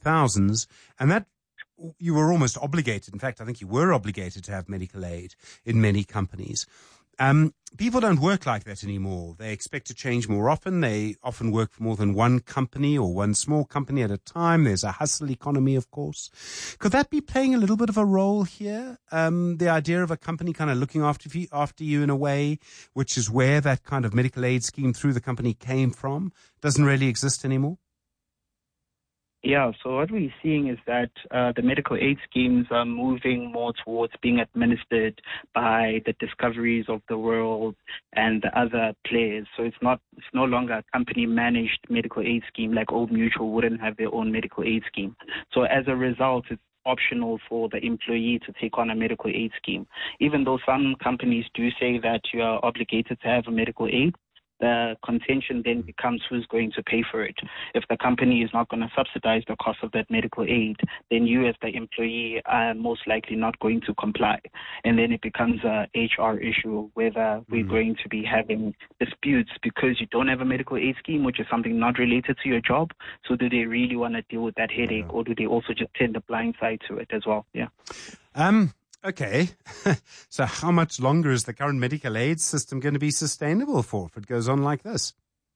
2000s, and that you were almost obligated. In fact, I think you were obligated to have medical aid in many companies. People don't work like that anymore. They expect to change more often. They often work for more than one company or one small company at a time. There's a hustle economy, of course. Could that be playing a little bit of a role here? The idea of a company kind of looking after you in a way, which is where that kind of medical aid scheme through the company came from, doesn't really exist anymore? Yeah, so what we're seeing is that the medical aid schemes are moving more towards being administered by the Discoveries of the world and the other players. So it's no longer a company-managed medical aid scheme like Old Mutual wouldn't have their own medical aid scheme. So as a result, it's optional for the employee to take on a medical aid scheme. Even though some companies do say that you are obligated to have a medical aid, the contention then becomes who's going to pay for it. If the company is not going to subsidize the cost of that medical aid, then you as the employee are most likely not going to comply. And then it becomes a HR issue whether we're going to be having disputes because you don't have a medical aid scheme, which is something not related to your job. So do they really want to deal with that headache, or do they also just turn the blind side to it as well? Yeah. Okay, so how much longer is the current medical aid system going to be sustainable for if it goes on like this?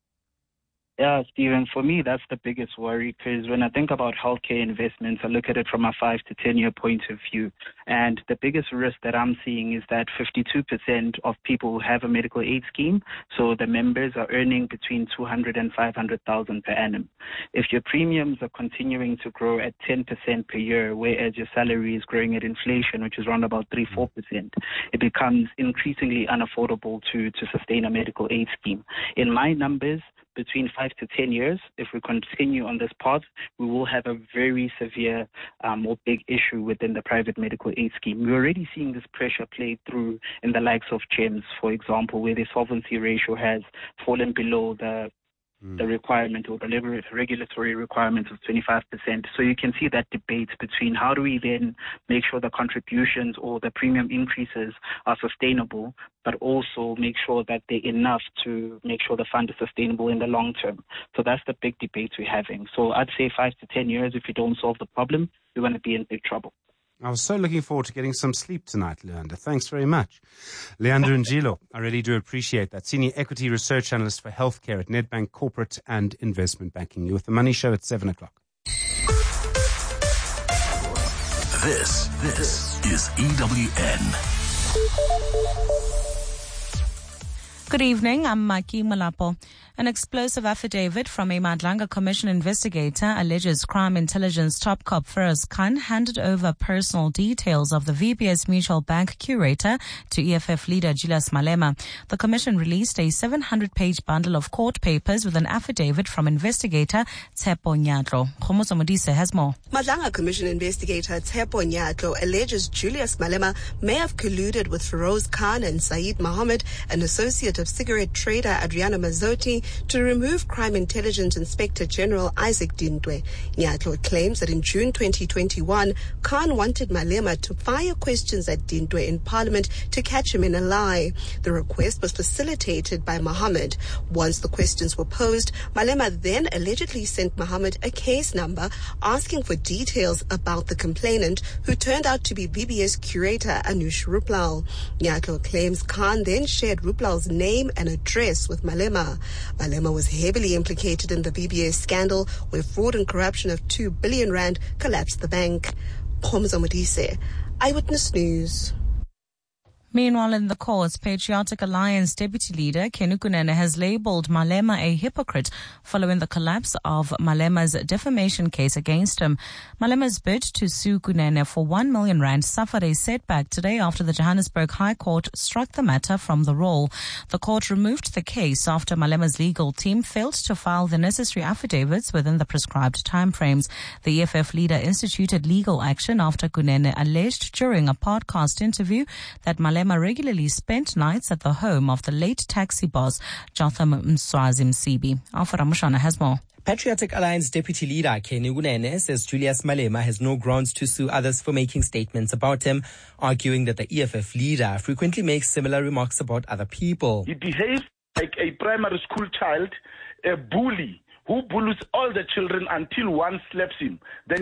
Yeah, Stephen, for me, that's the biggest worry, because when I think about healthcare investments, I look at it from a 5 to 10 year point of view. And the biggest risk that I'm seeing is that 52% of people who have a medical aid scheme, so the members are earning between 200 and 500,000 per annum. If your premiums are continuing to grow at 10% per year, whereas your salary is growing at inflation, which is around about 3-4%, it becomes increasingly unaffordable to sustain a medical aid scheme. In my numbers, between 5 to 10 years, if we continue on this path, we will have a very severe or big issue within the private medical aid scheme. We're already seeing this pressure play through in the likes of GEMS, for example, where the solvency ratio has fallen below the requirement or the regulatory requirements of 25%. So you can see that debate between how do we then make sure the contributions or the premium increases are sustainable, but also make sure that they're enough to make sure the fund is sustainable in the long term. So that's the big debate we're having. So I'd say 5 to 10 years, if you don't solve the problem, you're going to be in big trouble. I was so looking forward to getting some sleep tonight, Leander. Thanks very much. Leander Njilo, I really do appreciate that. Senior Equity Research Analyst for Healthcare at Nedbank Corporate and Investment Banking. You're with The Money Show at 7 o'clock. This is EWN. Good evening, I'm Maki Malapo. An explosive affidavit from a Madlanga Commission investigator alleges crime intelligence top cop Feroz Khan handed over personal details of the VBS Mutual Bank curator to EFF leader Julius Malema. The commission released a 700-page bundle of court papers with an affidavit from investigator Tshepo Nyatlo. Khomoso Modise has more. Madlanga Commission investigator Tshepo Nyatlo alleges Julius Malema may have colluded with Feroz Khan and Saeed Mohammed, an associate of cigarette trader Adriano Mazzotti, to remove Crime Intelligence Inspector General Isaac Dintwe. Nyatlo claims that in June 2021, Khan wanted Malema to fire questions at Dintwe in Parliament to catch him in a lie. The request was facilitated by Mohammed. Once the questions were posed, Malema then allegedly sent Mohammed a case number asking for details about the complainant, who turned out to be VBS curator Anush Ruplal. Nyatlo claims Khan then shared Ruplal's name and address with Malema. Malema was heavily implicated in the VBS scandal, where fraud and corruption of 2 billion rand collapsed the bank. Khomoso Modise, Eyewitness News. Meanwhile, in the courts, Patriotic Alliance deputy leader Kenu Kunene has labelled Malema a hypocrite following the collapse of Malema's defamation case against him. Malema's bid to sue Kunene for 1 million rand suffered a setback today after the Johannesburg High Court struck the matter from the roll. The court removed the case after Malema's legal team failed to file the necessary affidavits within the prescribed timeframes. The EFF leader instituted legal action after Kunene alleged during a podcast interview that Malema regularly spent nights at the home of the late taxi boss, Jotham Mswazi Msibi. Alfred Mushana has more. Patriotic Alliance deputy leader Kenu Kunene says Julius Malema has no grounds to sue others for making statements about him, arguing that the EFF leader frequently makes similar remarks about other people. He behaves like a primary school child, a bully who bullies all the children until one slaps him. Then